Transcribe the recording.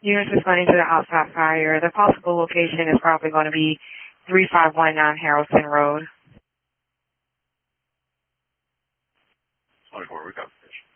Units responding to the outside fire. The possible location is probably going to be 3519 Harrelson Road. 24, we got the fish.